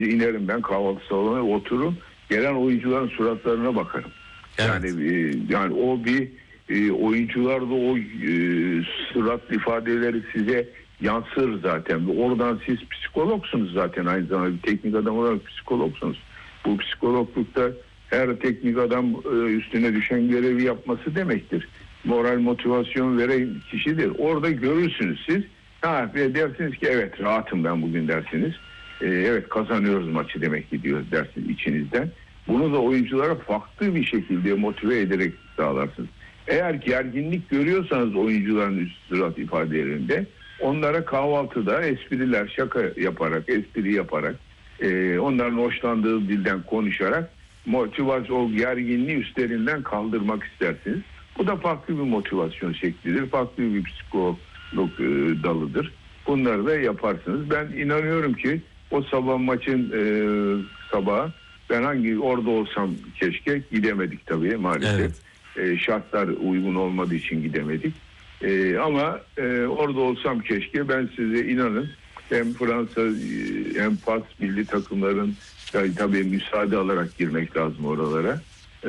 inerim ben kahvaltı salonuna, otururum. Gelen oyuncuların suratlarına bakarım. Evet. Yani o bir oyuncularda o surat ifadeleri size yansır zaten. Oradan siz psikologsunuz zaten, aynı zamanda bir teknik adam olarak psikologsunuz. Bu psikologlukta her teknik adam üstüne düşen görevi yapması demektir. Moral motivasyon veren kişidir. Orada görürsünüz siz. Ve dersiniz ki evet, rahatım ben bugün dersiniz. Evet, kazanıyoruz maçı demek ki diyoruz dersiniz içinizden. Bunu da oyunculara farklı bir şekilde motive ederek sağlarsınız. Eğer gerginlik görüyorsanız oyuncuların üst surat ifadelerinde, onlara kahvaltıda espriler, şaka yaparak, espri yaparak, onların hoşlandığı dilden konuşarak motivasyon, o gerginliği üstlerinden kaldırmak istersiniz. Bu da farklı bir motivasyon şeklidir. Farklı bir psikolog dalıdır. Bunları da yaparsınız. Ben inanıyorum ki o sabah maçın sabahı ben orada olsam keşke, gidemedik tabii maalesef. Evet. Şartlar uygun olmadığı için gidemedik. Ama orada olsam keşke, ben size inanın, hem Fransa hem Fas milli takımların tabii müsaade alarak girmek lazım oralara.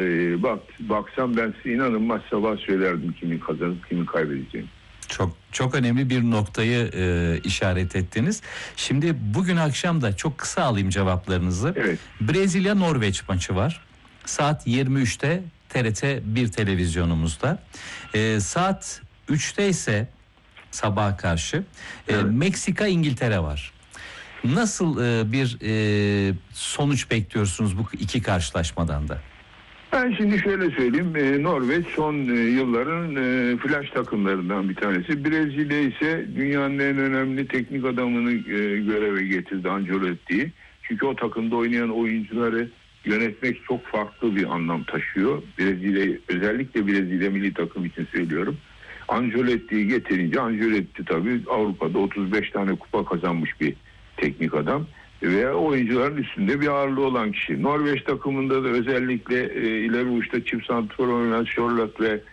Baksam ben size inanın maç sabah söylerdim kimin kazanıp kimin kaybedeceğini. Çok önemli bir noktayı işaret ettiniz. Şimdi bugün akşam da çok kısa alayım cevaplarınızı. Evet. Brezilya-Norveç maçı var. Saat 23'te TRT 1 televizyonumuzda. Saat 3'te ise sabaha karşı evet, Meksika-İngiltere var. Nasıl bir sonuç bekliyorsunuz bu iki karşılaşmadan da? Ben şimdi şöyle söyleyeyim. Norveç son yılların flash takımlarından bir tanesi. Brezilya ise dünyanın en önemli teknik adamını göreve getirdi, Ancelotti'yi. Çünkü o takımda oynayan oyuncuları yönetmek çok farklı bir anlam taşıyor. Brezilya, özellikle Brezilya milli takım için söylüyorum. Ancelotti'yi getirince, Ancelotti tabii Avrupa'da 35 tane kupa kazanmış bir teknik adam ve oyuncuların üstünde bir ağırlığı olan kişi. Norveç takımında da özellikle ileri uçta çift santrfor oynayan Charlotte ve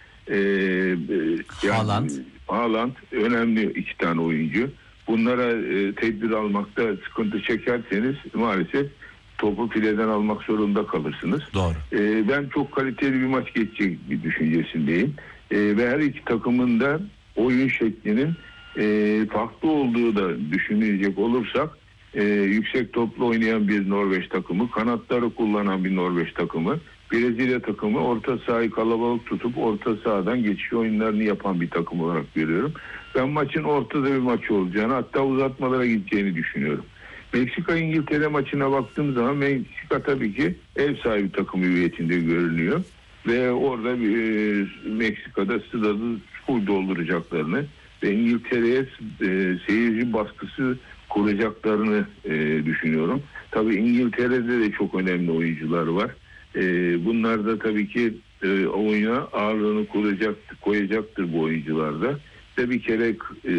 Haaland önemli iki tane oyuncu. Bunlara tedbir almakta sıkıntı çekerseniz maalesef topu fileden almak zorunda kalırsınız. Doğru. Ben çok kaliteli bir maç geçecek bir düşüncesindeyim. Ve her iki takımın da oyun şeklinin farklı olduğu da düşünecek olursak, yüksek toplu oynayan bir Norveç takımı, kanatları kullanan bir Norveç takımı, Brezilya takımı orta sahayı kalabalık tutup orta sahadan geçiş oyunlarını yapan bir takım olarak görüyorum. Ben maçın ortada bir maç olacağını, hatta uzatmalara gideceğini düşünüyorum. Meksika-İngiltere maçına baktığım zaman Meksika tabii ki ev sahibi takım hüviyetinde görünüyor. Ve orada Meksika'da stadı full dolduracaklarını ve İngiltere'ye seyirci baskısı kuracaklarını düşünüyorum. Tabii İngiltere'de de çok önemli oyuncular var. Bunlar da tabii ki oyuna ağırlığını koyacaktır bu oyuncularda. İşte bir kere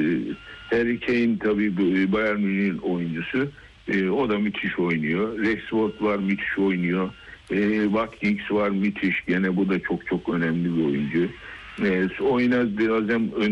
Harry Kane tabii Bayern Münih'in oyuncusu. O da müthiş oynuyor. Rashford var, müthiş oynuyor. Watkins var, müthiş. Gene bu da çok çok önemli bir oyuncu. Oyuna biraz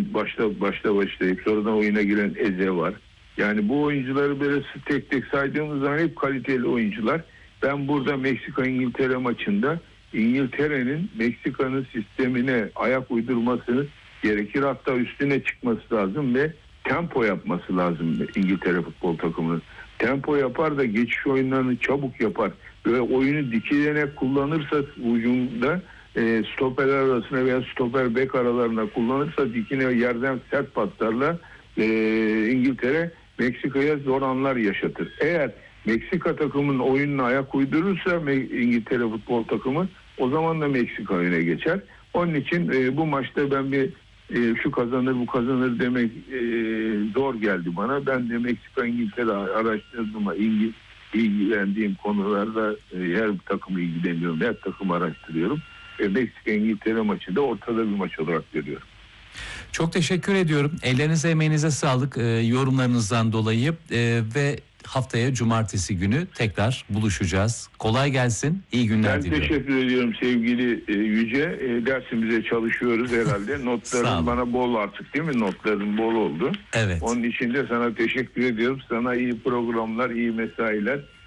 başlayıp sonradan oyuna giren Eze var. Yani bu oyuncuları böyle tek tek saydığımız zaman hep kaliteli oyuncular. Ben burada Meksika-İngiltere maçında İngiltere'nin Meksika'nın sistemine ayak uydurmasını gerekir. Hatta üstüne çıkması lazım ve tempo yapması lazım İngiltere futbol takımının. Tempo yapar da geçiş oyunlarını çabuk yapar. Ve oyunu dikilene kullanırsa hücumda stoperler arasına veya stoper bek aralarına kullanırsa dikine yerden sert paslarla İngiltere Meksika'ya zor anlar yaşatır. Eğer Meksika takımının oyununa ayak uydurursa İngiltere futbol takımı, o zaman da Meksika öne geçer. Onun için bu maçta ben şu kazanır bu kazanır demek zor geldi bana. Ben de Meksika-İngiltere araştırdığıma ilgilendiğim konularda her takımı ilgileniyorum. Her takımı araştırıyorum. Meksika-İngiltere maçı da ortada bir maç olarak görüyorum. Çok teşekkür ediyorum. Ellerinize emeğinize sağlık yorumlarınızdan dolayı ve haftaya cumartesi günü tekrar buluşacağız. Kolay gelsin. İyi günler diliyorum. Ben teşekkür ediyorum sevgili Yüce. Dersimize çalışıyoruz herhalde. Notların bana bol artık, değil mi? Notların bol oldu. Evet. Onun için de sana teşekkür ediyorum. Sana iyi programlar, iyi mesailer.